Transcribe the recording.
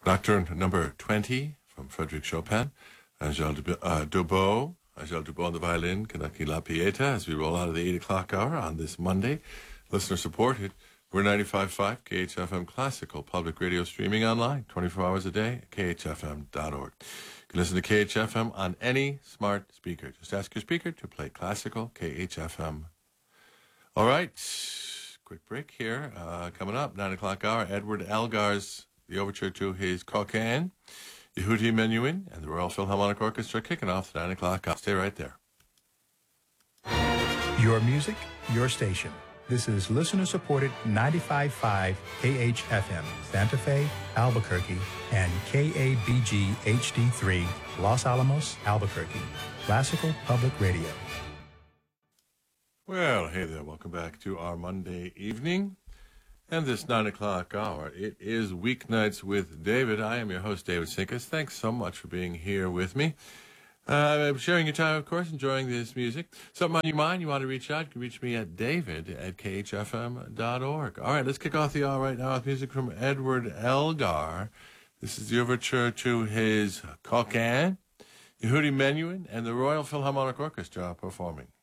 Nocturne number 20 from Frédéric Chopin. Angèle Dubot on the violin, conducting La Pieta as we roll out of the 8 o'clock hour on this Monday. Listener supported. We're 95.5 KHFM Classical Public Radio, streaming online 24 hours a day at khfm.org. You can listen to KHFM on any smart speaker. Just ask your speaker to play classical KHFM. All right, quick break here. Coming up, 9 o'clock hour, Edward Elgar's the overture to his Coquin, Yehudi Menuhin, and the Royal Philharmonic Orchestra kicking off the 9 o'clock hour. Stay right there. Your music, your station. This is listener-supported 95.5 KHFM, Santa Fe, Albuquerque, and KABG HD3, Los Alamos, Albuquerque. Classical Public Radio. Well, hey there. Welcome back to our Monday evening and this 9 o'clock hour. It is Weeknights with David. I am your host, David Sinkus. Thanks so much for being here with me. I'm sharing your time, of course, enjoying this music. Something on your mind, you want to reach out, you can reach me at david@khfm.org. All right, let's kick off the hour right now with music from Edward Elgar. This is the overture to his Coquin, Yehudi Menuhin, and the Royal Philharmonic Orchestra performing.